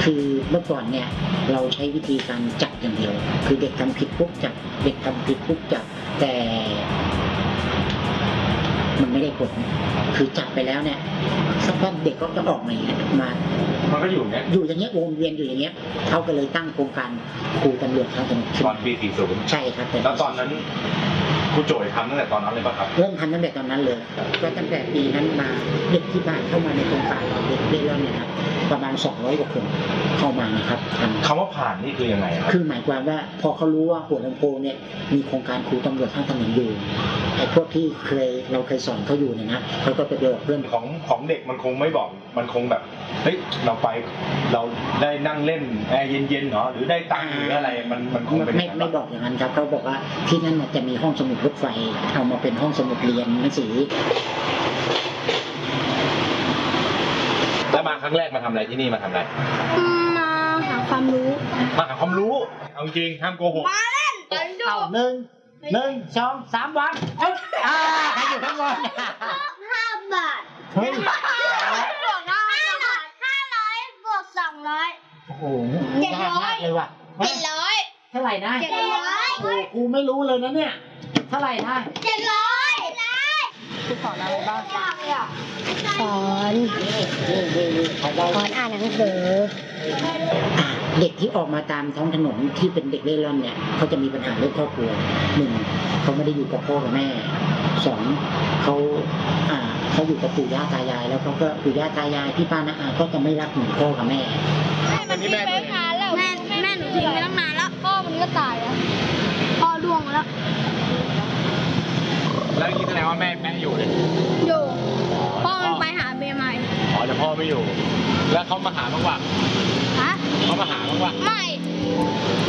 คือเมื่อก่อนเนี่ยเราใช้วิธีการจับอย่างเดียวคือเด็กทำผิดปุ๊บจับเด็กทำผิดปุ๊บจับแต่มันไม่ได้ผลคือจับไปแล้วเนี่ยสักพักเด็กก็จะออกมาอย่างเงี้ยมันก็อยู่อย่างเงี้ยวนเวียนอยู่อย่างเงี้ยเขาก็เลยตั้งโครงการครูตำรวจทางถนนตอนปี 40 ใช่ครับแล้วตอนนั้นครูโจยทำตั้งแต่ตอนนั้นเลยป่ะครับเริ่มทำตั้งแต่ตอนนั้นเลยก็ตั้งแต่ปีนั้นมาเด็กที่บ้านเข้ามาในโครงการเด็กเร่ร่อนเนี่ยครับประมาณ200 กว่าคนเข้ามานะครับคำว่าผ่านนี่คือยังไงครับคือหมายความว่าพอเขารู้ว่าหัวลำโพงเนี่ยมีโครงการครูตำรวจทางถนนอยู่ไอ้พวกที่เราเคยสอนเขาอยู่เนี่ยนะเขาก็ไปบอกเพื่อนของเด็กมันคงไม่บอกมันคงแบบเฮ้ยเราได้นั่งเล่นแอร์เย็นๆเหรอหรือได้ตังค์หรืออะไรมันคงไม่บอกอย่างนั้นครับเขาบอกว่าที่นั่นจะมีห้องสมุดรถไฟเอามาเป็นห้องสมุดเรียนหนังสือแล้วมาครั้งแรกมาทำอะไรที่นี่มาทำอะไรมาหาความรู้เอาจริงห้ามโกหกมาเล่นเอา1 2 3 วันใครอยู่ข้างบน 5 บาทเฮ้ยบวก500บวก200 โอ้โหยากมากเลยว่ะ 700 เท่าไหร่นะ 700 โอ้กูไม่รู้เลยนะเนี่ยเท่าไหร่นะ 700 คุณสอนอะไรบ้างสอนอ่านหนังสือเด็กที่ออกมาตามท้องถนนที่เป็นเด็กเร่ร่อนเนี่ยเขาจะมีปัญหาเรื่องครอบครัว1เขาไม่ได้อยู่กับพ่อกับแม่2เขาอยู่กับปู่ย่าตายายแล้วเขาก็ปู่ย่าตายายพี่ป้าน้าอาก็จะไม่รักเหมือนพ่อกับแม่มันทิ้งไปนานแล้วแม่หนูทิ้งไปตั้งนานแล้วพ่อมันก็ตายแล้วพ่อล่วงแล้วอย่างนี้แสดงว่าแม่อยู่เลยอยู่พ่อมันไปหาเมียใหม่แต่พ่อไม่อยู่แล้วเขามาหาบ้างวะฮะเขามาหาบ้างวะไม่